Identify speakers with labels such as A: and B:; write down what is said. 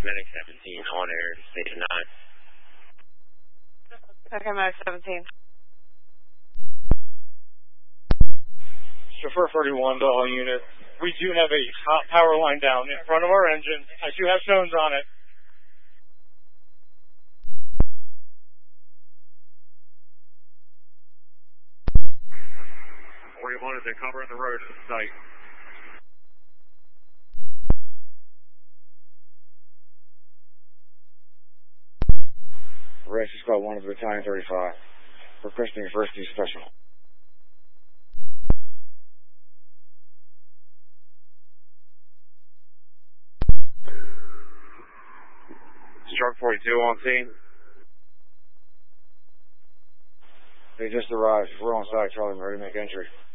A: Medic 17 on air, station 9.
B: Okay, Medic 17.
C: Chauffeur 31 to all units. We do have a hot power line down in front of our engine. I do have zones on it.
D: Is they covering the road at the site.
E: Rescue Squad 1 of the Battalion 35. Requesting a first use special.
D: Shark 42 on scene.
E: They just arrived. We're on site, Charlie. I'm ready to make entry.